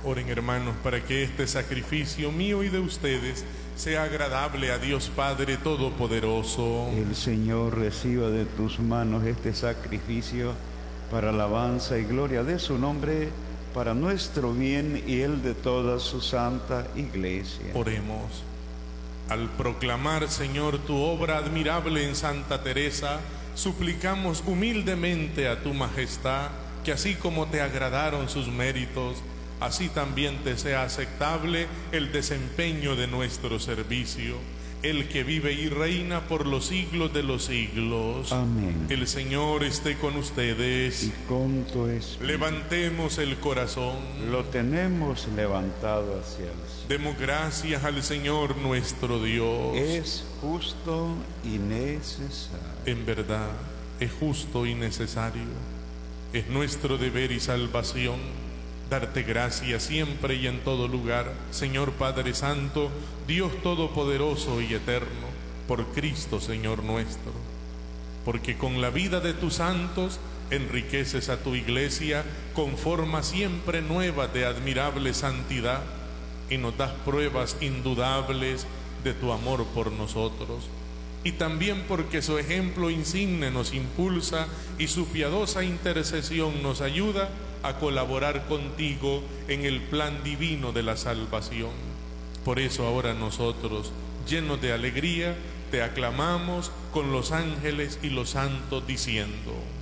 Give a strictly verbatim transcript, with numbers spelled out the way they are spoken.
Oren, hermanos, para que este sacrificio mío y de ustedes sea agradable a Dios Padre Todopoderoso. El Señor reciba de tus manos este sacrificio para alabanza y gloria de su nombre, para nuestro bien y el de toda su santa Iglesia. Oremos. Al proclamar, Señor, tu obra admirable en Santa Teresa, suplicamos humildemente a tu majestad que así como te agradaron sus méritos, así también te sea aceptable el desempeño de nuestro servicio, el que vive y reina por los siglos de los siglos. Amén. El Señor esté con ustedes. Y con tu espíritu. Levantemos el corazón. Lo tenemos levantado hacia el cielo. Demos gracias al Señor nuestro Dios. Es justo y necesario. En verdad, es justo y necesario. Es nuestro deber y salvación darte gracias siempre y en todo lugar, Señor Padre Santo, Dios Todopoderoso y Eterno, por Cristo Señor nuestro. Porque con la vida de tus santos enriqueces a tu Iglesia con formas siempre nuevas de admirable santidad y nos das pruebas indudables de tu amor por nosotros. Y también porque su ejemplo insigne nos impulsa y su piadosa intercesión nos ayuda a colaborar contigo en el plan divino de la salvación. Por eso ahora nosotros, llenos de alegría, te aclamamos con los ángeles y los santos diciendo: